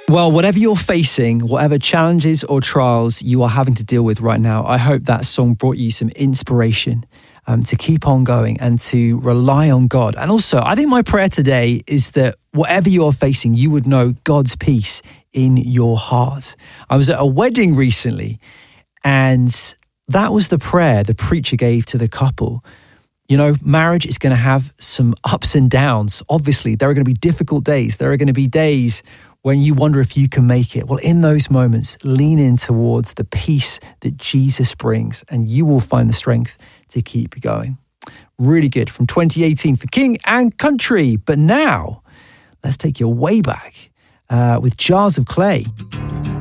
Well, whatever you're facing, whatever challenges or trials you are having to deal with right now, I hope that song brought you some inspiration to keep on going and to rely on God. And also, I think my prayer today is that whatever you are facing, you would know God's peace in your heart. I was at a wedding recently, and that was the prayer the preacher gave to the couple. You know, marriage is going to have some ups and downs. Obviously, there are going to be difficult days. There are going to be days when you wonder if you can make it. Well, in those moments, lean in towards the peace that Jesus brings, and you will find the strength to keep going. Really good from 2018 for King and Country. But now, let's take you way back with Jars of Clay.